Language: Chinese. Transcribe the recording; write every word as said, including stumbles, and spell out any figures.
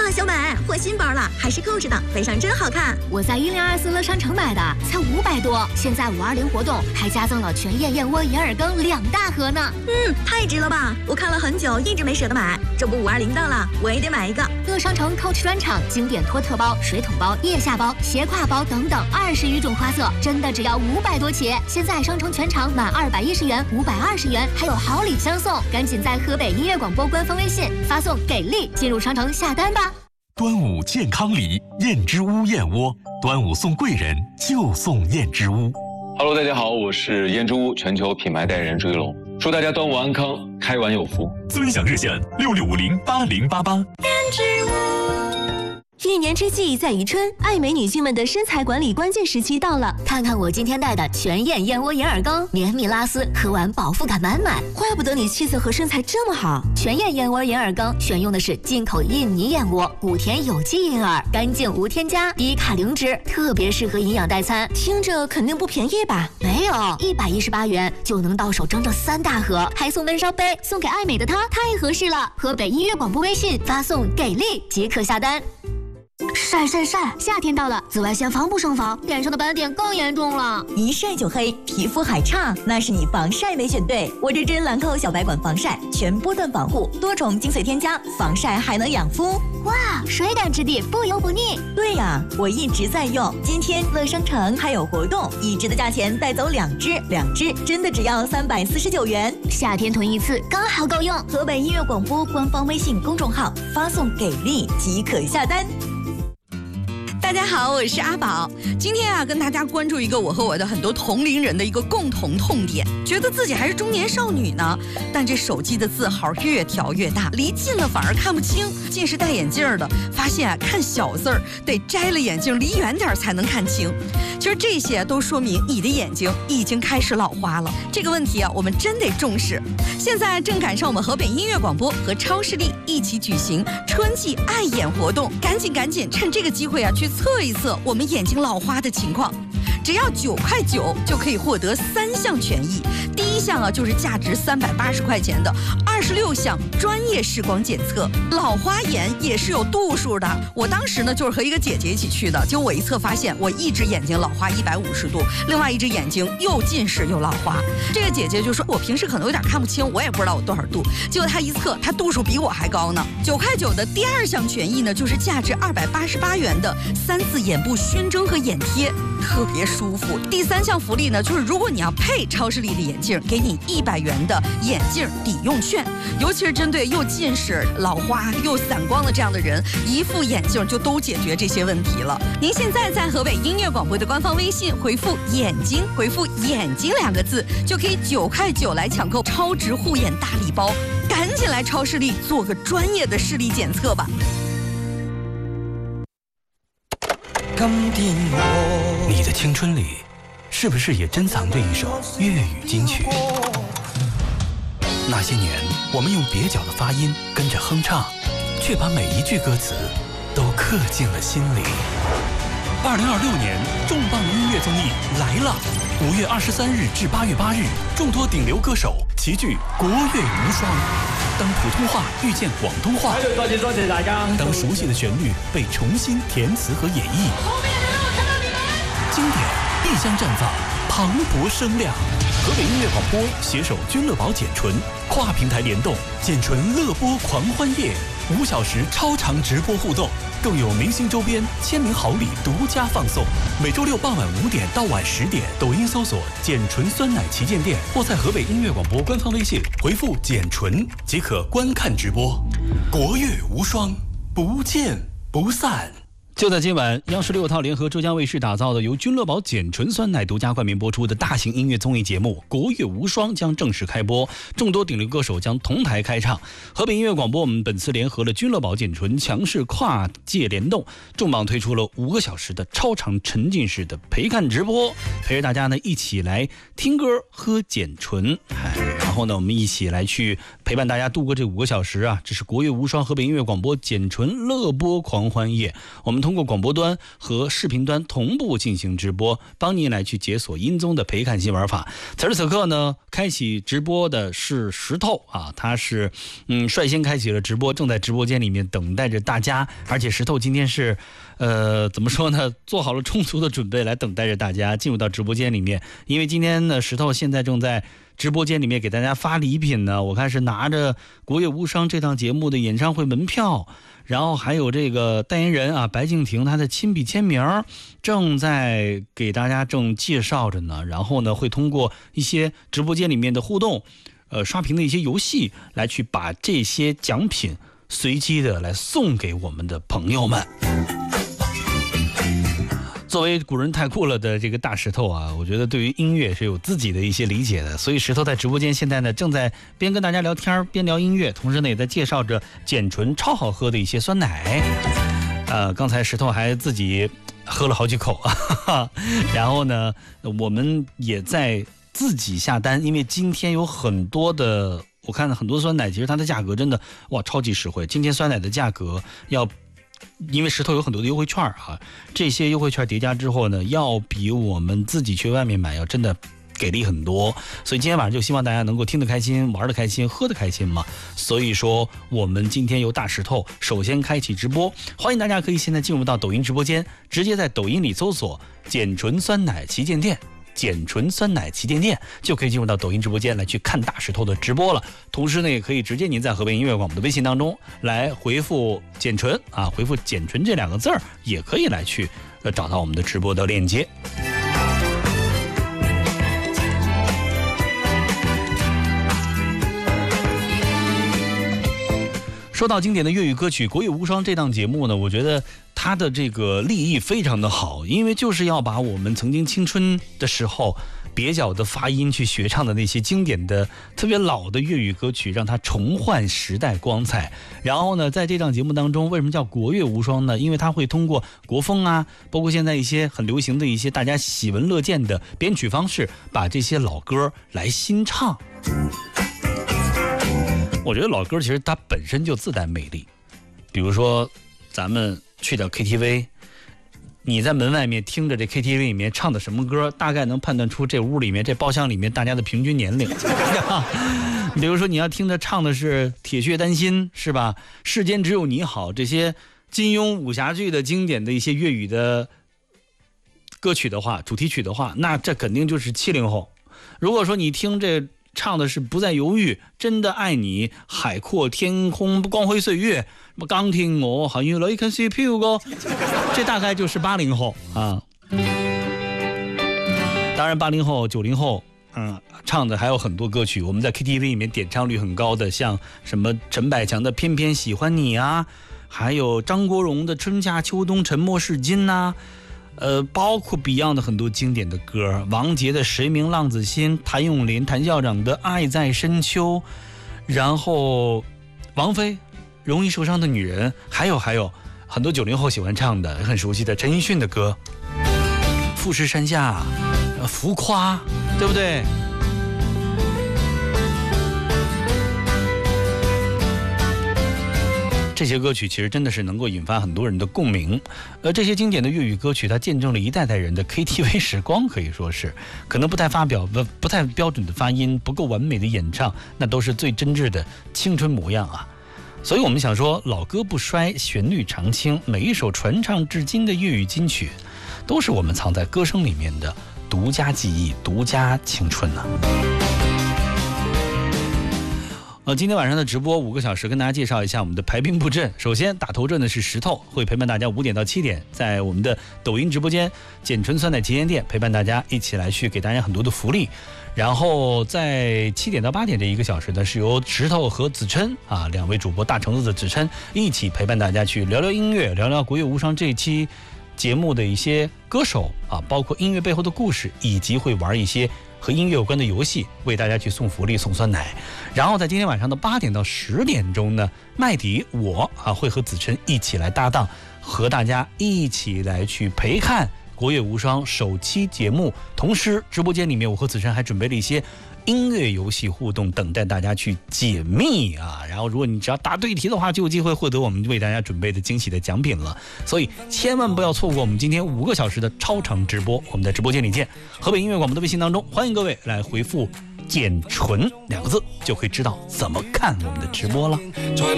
小美，换新包了，还是购置的，背上真好看。 我在一零二四乐商城买的，才五百多。现在五二零活动还加赠了全燕燕窝银耳羹两大盒呢。 嗯，太值了吧！我看了很久，一直没舍得买。这不五二零到了，我也得买一个。 乐商城 Coach 专场经典托特包、水桶包、腋下包、斜挎包等等二十余种花色，真的只要五百多起。现在商城全场满二百一十元、五百二十元，还有好礼相送。赶紧在河北音乐广播官方微信发送“给力”进入商城下单吧。 端午健康礼，燕之屋燕窝，端午送贵人就送燕之屋。 Hello， 大家好，我是燕之屋全球品牌代言人朱一龙，祝大家端午安康，开碗有福。 尊享热线六六五零八零八八。 燕之屋。 一年之计在于春，爱美女性们的身材管理关键时期到了。 看看我今天带的全燕燕窝银耳羹，绵密拉丝，喝完饱腹感满满。 怪不得你气色和身材这么好。 全燕燕窝银耳羹选用的是进口印尼燕窝，谷田有机银耳，干净无添加，低卡零脂，特别适合营养代餐。 听着肯定不便宜吧？ 没有，一百一十八元就能到手整整三大盒，还送温烧杯，送给爱美的她太合适了。河北音乐广播微信发送“给力”即可下单。晒晒晒！夏天到了，紫外线防不胜防，脸上的斑点更严重了。 一晒就黑，皮肤还差，那是你防晒没选对。我这支兰蔻小白管防晒，全波段防护，多重精髓添加，防晒还能养肤。 哇，水感质地，不油不腻。 对呀，我一直在用。今天乐商城还有活动，一支的价钱带走两支，两支真的只要三百四十九元。 夏天囤一次刚好够用。 河北音乐广播官方微信公众号发送“给力”即可下单。 大家好，我是阿宝。今天啊，跟大家关注一个我和我的很多同龄人的一个共同痛点，觉得自己还是中年少女呢，但这手机的字号越调越大，离近了反而看不清。近视戴眼镜的发现啊，看小字儿得摘了眼镜离远点才能看清。其实这些都说明你的眼睛已经开始老花了。这个问题啊，我们真得重视。现在正赶上我们河北音乐广播和超视力一起举行春季爱眼活动，赶紧赶紧趁这个机会啊，去测一测我们眼睛老花的情况。只要九块九就可以获得三项权益。第一项啊，就是价值三百八十块钱的二十六项专业视光检测。老花眼也是有度数的。我当时呢就是和一个姐姐一起去的，结果我一测发现我一只眼睛老花一百五十度，另外一只眼睛又近视又老花。这个姐姐就说我平时可能有点看不清，我也不知道我多少度。结果她一测，她度数比我还高呢。九块九的第二项权益呢，就是价值二百八十八元的三次眼部熏蒸和眼贴，特别舒服。第三项福利呢，就是如果你要配超视力的眼镜，给你一百元的眼镜抵用券。尤其是针对又近视、老花又散光的这样的人，一副眼镜就都解决这些问题了。您现在在河北音乐广播的官方微信回复“眼睛”，回复“眼睛”两个字，就可以九块九来抢购超值护眼大礼包。赶紧来超视力做个专业的视力检测吧。 你的青春里，是不是也珍藏着一首粤语金曲？那些年，我们用蹩脚的发音跟着哼唱，却把每一句歌词都刻进了心里。二零二六年重磅音乐综艺来了！五月二十三日至八月八日，众多顶流歌手齐聚国乐无双。当普通话遇见广东话， 多謝多謝大家。 当熟悉的旋律被重新填词和演绎，经典必将绽放，磅礴声量。河北音乐广播携手君乐宝简纯，跨平台联动，简纯乐播狂欢夜，五小时超长直播互动，更有明星周边、签名好礼独家放送。每周六傍晚五点到晚十点，抖音搜索“简纯酸奶旗舰店”，或在河北音乐广播官方微信回复“简纯”即可观看直播。国乐无双，不见不散。 就在今晚，央视六套联合浙江卫视打造的由君乐宝简纯酸奶独家冠名播出的大型音乐综艺节目《国乐无双》将正式开播，众多顶流歌手将同台开唱。河北音乐广播我们本次联合了君乐宝简纯强势跨界联动，重磅推出了五个小时的超长沉浸式的陪看直播，陪着大家呢一起来听歌喝简纯。哎，然后后呢，我们一起来去陪伴大家度过这五个小时啊！这是国乐无双河北音乐广播简纯乐播狂欢夜。我们通过广播端和视频端同步进行直播，帮您来去解锁音综的陪看新玩法。此时此刻呢，开启直播的是石头啊，他是嗯率先开启了直播，正在直播间里面等待着大家。而且石头今天是呃怎么说呢，做好了充足的准备来等待着大家进入到直播间里面。因为今天呢，石头现在正在直播间里面给大家发礼品呢，我看是拿着国乐无双这档节目的演唱会门票，然后还有这个代言人啊白敬亭他的亲笔签名，正在给大家正介绍着呢。然后呢，会通过一些直播间里面的互动，呃刷屏的一些游戏来去把这些奖品随机的来送给我们的朋友们。作为古人太酷了的这个大石头啊，我觉得对于音乐是有自己的一些理解的，所以石头在直播间现在呢，正在边跟大家聊天边聊音乐，同时呢也在介绍着简纯超好喝的一些酸奶。呃，刚才石头还自己喝了好几口啊，然后呢，我们也在自己下单，因为今天有很多的，我看很多酸奶，其实它的价格真的哇超级实惠。今天酸奶的价格要。因为石头有很多的优惠券啊，这些优惠券叠加之后呢，要比我们自己去外面买要真的给力很多。所以今天晚上就希望大家能够听得开心，玩得开心，喝得开心嘛。所以说我们今天由大石头首先开启直播，欢迎大家可以现在进入到抖音直播间，直接在抖音里搜索简纯酸奶旗舰店，简纯酸奶旗舰店就可以进入到抖音直播间来去看大石头的直播了。同时呢，也可以直接您在河北音乐广播的微信当中来回复简纯啊，回复简纯这两个字儿，也可以来去呃找到我们的直播的链接。说到经典的粤语歌曲《国乐无双》这档节目呢，我觉得它的这个立意非常的好，因为就是要把我们曾经青春的时候蹩脚的发音去学唱的那些经典的特别老的粤语歌曲，让它重焕时代光彩。然后呢，在这档节目当中，为什么叫国乐无双呢？因为它会通过国风啊，包括现在一些很流行的一些大家喜闻乐见的编曲方式，把这些老歌来新唱。我觉得老歌其实它本身就自带魅力，比如说咱们去到 K T V， 你在门外面听着这 K T V 里面唱的什么歌，大概能判断出这屋里面这包厢里面大家的平均年龄。比如说你要听着唱的是铁血丹心是吧，世间只有你好，这些金庸武侠剧的经典的一些粤语的歌曲的话，主题曲的话，那这肯定就是七零后。如果说你听这唱的是不再犹豫，真的爱你，海阔天空，光辉岁月，什么钢听我好像来看雪飘过，这大概就是八零后啊。当然八零后九零后嗯，唱的还有很多歌曲，我们在 K T V 里面点唱率很高的，像什么陈百强的偏偏喜欢你啊，还有张国荣的春夏秋冬沉默是金呐、啊呃，包括 Beyond 的很多经典的歌，王杰的谁明浪子心，谭咏麟谭校长的爱在深秋，然后王菲容易受伤的女人，还有还有很多九零后喜欢唱的很熟悉的陈奕迅的歌，富士山下浮夸，对不对？这些歌曲其实真的是能够引发很多人的共鸣，而这些经典的粤语歌曲，它见证了一代代人的 K T V 时光，可以说是可能不太发表不不太标准的发音，不够完美的演唱，那都是最真挚的青春模样啊！所以我们想说，老歌不衰，旋律常青，每一首传唱至今的粤语金曲，都是我们藏在歌声里面的独家记忆、独家青春啊！呃，今天晚上的直播五个小时，跟大家介绍一下我们的排兵布阵。首先打头阵的是石头，会陪伴大家五点到七点，在我们的抖音直播间简纯酸奶旗舰店陪伴大家一起来去给大家很多的福利。然后在七点到八点这一个小时呢，是由石头和子琛啊两位主播大橙子的子琛一起陪伴大家去聊聊音乐，聊聊国乐无双这一期节目的一些歌手啊，包括音乐背后的故事，以及会玩一些和音乐有关的游戏，为大家去送福利送酸奶。然后在今天晚上的八点到十点钟呢，麦迪我啊会和子琛一起来搭档，和大家一起来去陪看国乐无双首期节目，同时直播间里面我和子珊还准备了一些音乐游戏互动，等待大家去解密啊！然后如果你只要答对题的话，就有机会获得我们为大家准备的惊喜的奖品了。所以千万不要错过我们今天五个小时的超长直播，我们在直播间里见。河北音乐广播的微信当中，欢迎各位来回复简纯两个字，就可以知道怎么看我们的直播了。